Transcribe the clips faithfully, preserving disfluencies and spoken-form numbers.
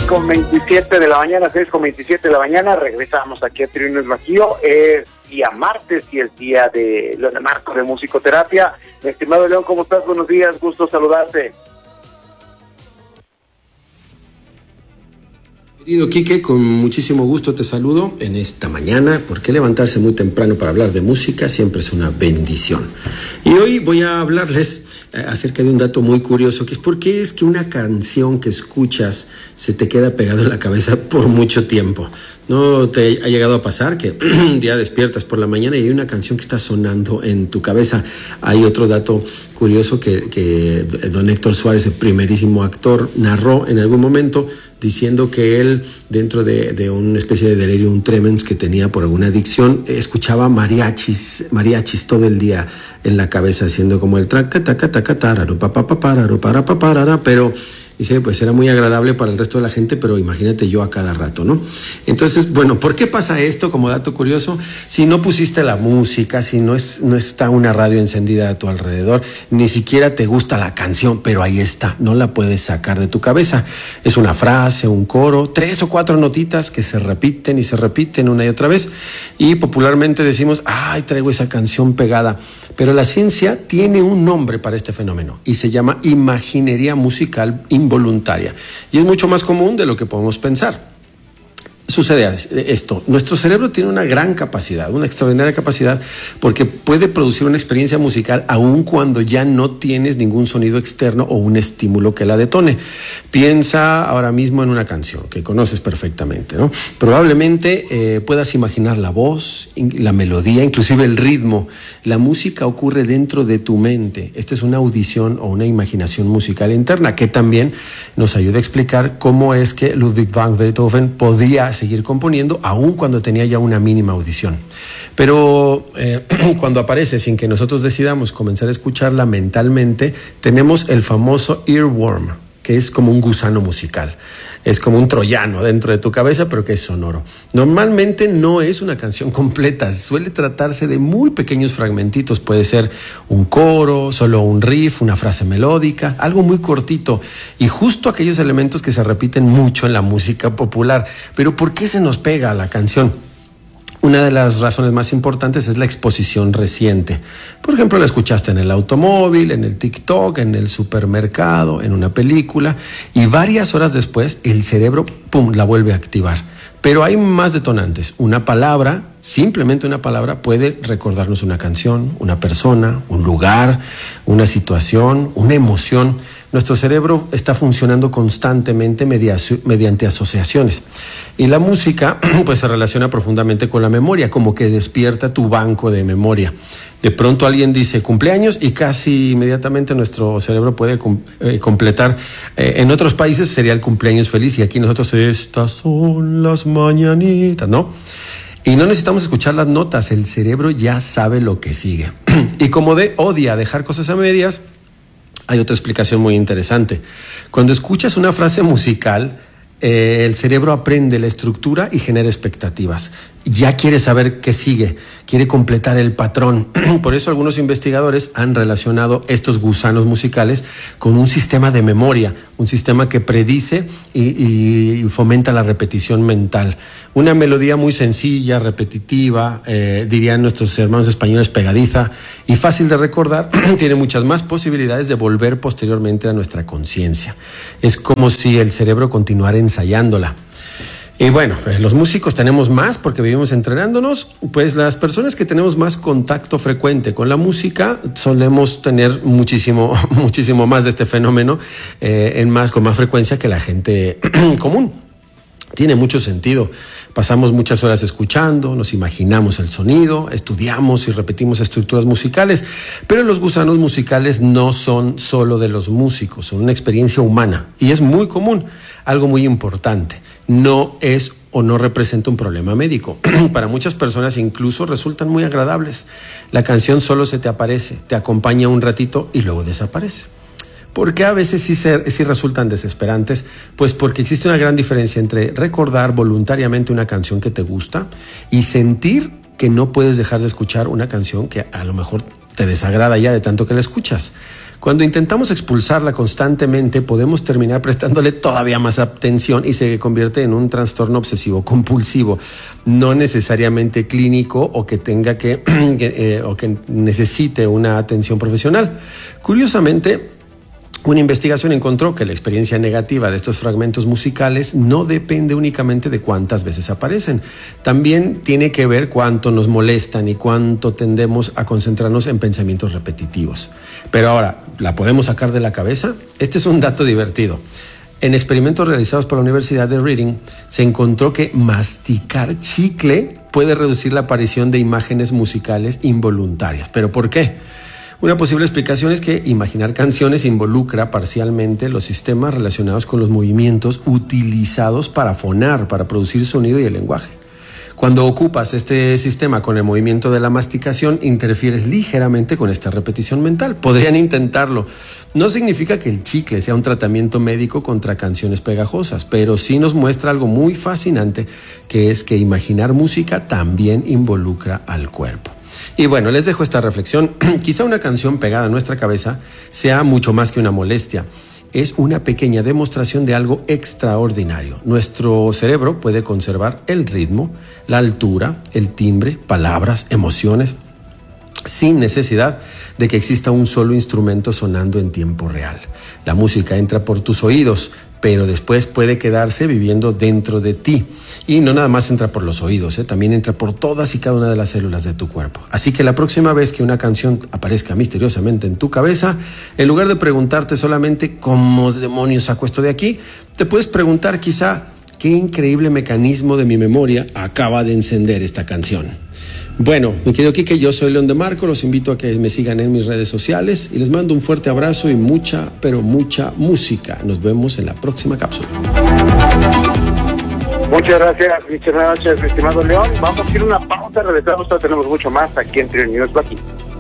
con veintisiete de la mañana, seis con veintisiete de la mañana, regresamos aquí a Triunfo Bajío. Es día martes y el día de lo de marco de musicoterapia. Mi estimado León, ¿cómo estás? Buenos días, gusto saludarte. Querido Quique, con muchísimo gusto te saludo en esta mañana, porque levantarse muy temprano para hablar de música siempre es una bendición. Y hoy voy a hablarles eh, acerca de un dato muy curioso, que es por qué es que una canción que escuchas se te queda pegada en la cabeza por mucho tiempo. ¿No te ha llegado a pasar que un día despiertas por la mañana y hay una canción que está sonando en tu cabeza? Hay otro dato curioso que, que don Héctor Suárez, el primerísimo actor, narró en algún momento, diciendo que él, dentro de, de una especie de delirium tremens que tenía por alguna adicción, escuchaba mariachis, mariachis todo el día en la cabeza, haciendo como el traca, taca, taca, tararo, pa, pa, pa, pararo, para, pa, parara, pero dice, pues era muy agradable para el resto de la gente, pero imagínate yo a cada rato, ¿no? Entonces, bueno, ¿por qué pasa esto como dato curioso? Si no pusiste la música, si no, es, no está una radio encendida a tu alrededor, ni siquiera te gusta la canción, pero ahí está, no la puedes sacar de tu cabeza. Es una frase, un coro, tres o cuatro notitas que se repiten y se repiten una y otra vez, y popularmente decimos, ay, traigo esa canción pegada. Pero la ciencia tiene un nombre para este fenómeno y se llama imaginería musical involuntaria, y es mucho más común de lo que podemos pensar. Sucede esto, nuestro cerebro tiene una gran capacidad, una extraordinaria capacidad, porque puede producir una experiencia musical aun cuando ya no tienes ningún sonido externo o un estímulo que la detone. Piensa ahora mismo en una canción que conoces perfectamente, ¿no? Probablemente eh, puedas imaginar la voz, la melodía, inclusive el ritmo. La música ocurre dentro de tu mente. Esta es una audición o una imaginación musical interna que también nos ayuda a explicar cómo es que Ludwig van Beethoven podía seguir componiendo aun cuando tenía ya una mínima audición. Pero eh, cuando aparece sin que nosotros decidamos comenzar a escucharla mentalmente, tenemos el famoso earworm, que es como un gusano musical. Es como un troyano dentro de tu cabeza, pero que es sonoro. Normalmente no es una canción completa, suele tratarse de muy pequeños fragmentitos. Puede ser un coro, solo un riff, una frase melódica, algo muy cortito, y justo aquellos elementos que se repiten mucho en la música popular. Pero ¿por qué se nos pega a la canción? Una de las razones más importantes es la exposición reciente. Por ejemplo, la escuchaste en el automóvil, en el TikTok, en el supermercado, en una película, y varias horas después el cerebro, pum, la vuelve a activar. Pero hay más detonantes. Una palabra, simplemente una palabra, puede recordarnos una canción, una persona, un lugar, una situación, una emoción. Nuestro cerebro está funcionando constantemente mediante asociaciones. Y la música pues se relaciona profundamente con la memoria, como que despierta tu banco de memoria. De pronto alguien dice cumpleaños y casi inmediatamente nuestro cerebro puede com- eh, completar. Eh, en otros países sería el cumpleaños feliz, y aquí nosotros, estas son las mañanitas, ¿no? Y no necesitamos escuchar las notas, el cerebro ya sabe lo que sigue. Y como de odia dejar cosas a medias, hay otra explicación muy interesante. Cuando escuchas una frase musical, eh, el cerebro aprende la estructura y genera expectativas. Ya quiere saber qué sigue, quiere completar el patrón. Por eso algunos investigadores han relacionado estos gusanos musicales con un sistema de memoria, un sistema que predice y, y fomenta la repetición mental. Una melodía muy sencilla, repetitiva, eh, dirían nuestros hermanos españoles, pegadiza y fácil de recordar, tiene muchas más posibilidades de volver posteriormente a nuestra conciencia. Es como si el cerebro continuara ensayándola. Y bueno, pues los músicos tenemos más porque vivimos entrenándonos. Pues las personas que tenemos más contacto frecuente con la música solemos tener muchísimo, muchísimo más de este fenómeno eh, en más, con más frecuencia que la gente común. Tiene mucho sentido. Pasamos muchas horas escuchando, nos imaginamos el sonido, estudiamos y repetimos estructuras musicales, pero los gusanos musicales no son solo de los músicos, son una experiencia humana y es muy común. Algo muy importante, no es o no representa un problema médico. Para muchas personas incluso resultan muy agradables. La canción solo se te aparece, te acompaña un ratito y luego desaparece. ¿Por qué a veces sí, se, sí resultan desesperantes? Pues porque existe una gran diferencia entre recordar voluntariamente una canción que te gusta y sentir que no puedes dejar de escuchar una canción que a lo mejor te desagrada ya de tanto que la escuchas. Cuando intentamos expulsarla constantemente, podemos terminar prestándole todavía más atención y se convierte en un trastorno obsesivo compulsivo, no necesariamente clínico o que tenga que, eh, o que necesite una atención profesional. Curiosamente, una investigación encontró que la experiencia negativa de estos fragmentos musicales no depende únicamente de cuántas veces aparecen. También tiene que ver cuánto nos molestan y cuánto tendemos a concentrarnos en pensamientos repetitivos. Pero ahora, ¿la podemos sacar de la cabeza? Este es un dato divertido. En experimentos realizados por la Universidad de Reading, se encontró que masticar chicle puede reducir la aparición de imágenes musicales involuntarias. ¿Pero por qué? Una posible explicación es que imaginar canciones involucra parcialmente los sistemas relacionados con los movimientos utilizados para fonar, para producir sonido y el lenguaje. Cuando ocupas este sistema con el movimiento de la masticación, interfieres ligeramente con esta repetición mental. Podrían intentarlo. No significa que el chicle sea un tratamiento médico contra canciones pegajosas, pero sí nos muestra algo muy fascinante, que es que imaginar música también involucra al cuerpo. Y bueno, les dejo esta reflexión. Quizá una canción pegada a nuestra cabeza sea mucho más que una molestia. Es una pequeña demostración de algo extraordinario. Nuestro cerebro puede conservar el ritmo, la altura, el timbre, palabras, emociones, sin necesidad de que exista un solo instrumento sonando en tiempo real. La música entra por tus oídos, pero después puede quedarse viviendo dentro de ti. Y no nada más entra por los oídos, ¿eh? También entra por todas y cada una de las células de tu cuerpo. Así que la próxima vez que una canción aparezca misteriosamente en tu cabeza, en lugar de preguntarte solamente ¿cómo demonios saco esto de aquí?, te puedes preguntar quizá ¿qué increíble mecanismo de mi memoria acaba de encender esta canción? Bueno, mi querido Quique, yo soy León de Marco, los invito a que me sigan en mis redes sociales y les mando un fuerte abrazo y mucha, pero mucha música. Nos vemos en la próxima cápsula. Muchas gracias, muchas noches, mi estimado León. Vamos a ir a una pausa, regresamos, tenemos mucho más aquí en Trio News Aquí.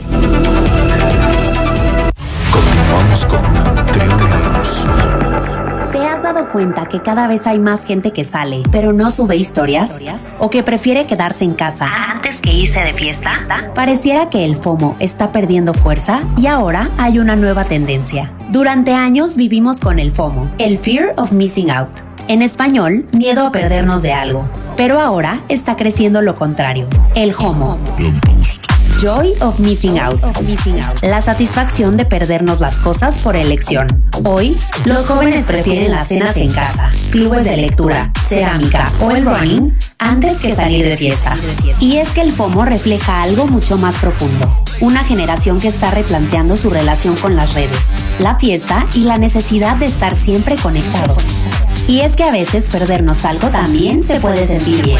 Continuamos con Trio News. ¿Te has dado cuenta que cada vez hay más gente que sale, pero no sube historias? ¿O que prefiere quedarse en casa antes que irse de fiesta? Pareciera que el FOMO está perdiendo fuerza y ahora hay una nueva tendencia. Durante años vivimos con el FOMO, el Fear of Missing Out. En español, miedo a perdernos de algo. Pero ahora está creciendo lo contrario, el JOMO. Joy of Missing Out. La satisfacción de perdernos las cosas por elección. Hoy, los jóvenes prefieren las cenas en casa, clubes de lectura, cerámica o el running antes que salir de fiesta. Y es que el FOMO refleja algo mucho más profundo. Una generación que está replanteando su relación con las redes, la fiesta y la necesidad de estar siempre conectados. Y es que a veces perdernos algo también se puede sentir bien.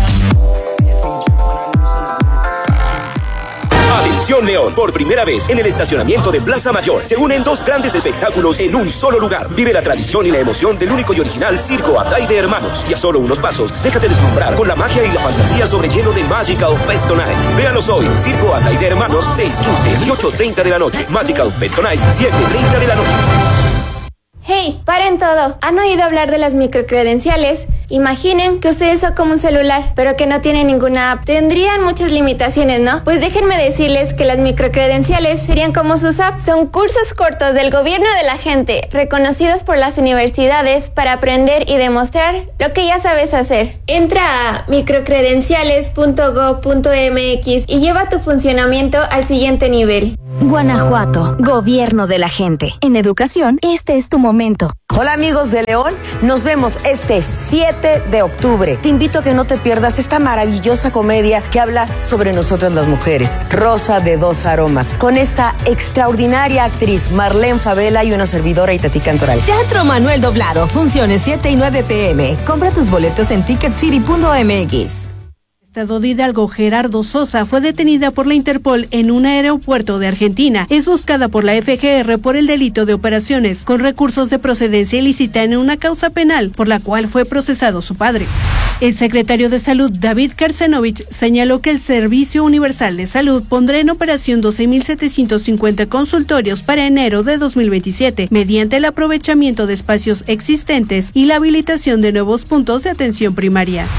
Atención León, por primera vez en el estacionamiento de Plaza Mayor se unen dos grandes espectáculos en un solo lugar. Vive la tradición y la emoción del único y original Circo Atay de Hermanos. Y a solo unos pasos, déjate deslumbrar con la magia y la fantasía sobre hielo de Magical Festo Nights. Véanos hoy, Circo Atay de Hermanos, seis, quince y ocho treinta de la noche. Magical Festo Nights, siete treinta de la noche. ¡Hey! ¡Paren todo! ¿Han oído hablar de las microcredenciales? Imaginen que ustedes son como un celular, pero que no tienen ninguna app. Tendrían muchas limitaciones, ¿no? Pues déjenme decirles que las microcredenciales serían como sus apps. Son cursos cortos del gobierno de la gente, reconocidos por las universidades para aprender y demostrar lo que ya sabes hacer. Entra a microcredenciales punto gob punto mx y lleva tu funcionamiento al siguiente nivel. Guanajuato, gobierno de la gente. En educación, este es tu momento. Hola amigos de León, nos vemos este siete de octubre. Te invito a que no te pierdas esta maravillosa comedia que habla sobre nosotras las mujeres, Rosa de dos aromas, con esta extraordinaria actriz Marlene Favela y una servidora Itatí Cantoral. Teatro Manuel Doblado, funciones siete y nueve pm. Compra tus boletos en ticket city punto mx. Estado de Hidalgo, Gerardo Sosa fue detenida por la Interpol en un aeropuerto de Argentina. Es buscada por la F G R por el delito de operaciones con recursos de procedencia ilícita en una causa penal por la cual fue procesado su padre. El secretario de Salud, David Karsenovich, señaló que el Servicio Universal de Salud pondrá en operación doce mil setecientos cincuenta consultorios para enero de dos mil veintisiete, mediante el aprovechamiento de espacios existentes y la habilitación de nuevos puntos de atención primaria.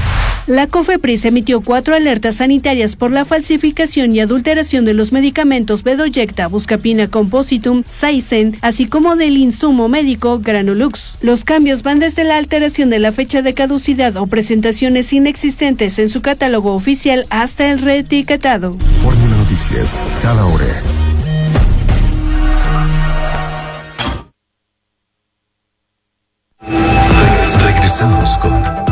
La COFEPRIS emitió cuatro alertas sanitarias por la falsificación y adulteración de los medicamentos Bedoyecta, Buscapina Compositum, Saicen, así como del insumo médico Granulux. Los cambios van desde la alteración de la fecha de caducidad o presentaciones inexistentes en su catálogo oficial hasta el reetiquetado. Fórmula Noticias, cada hora. Regresamos con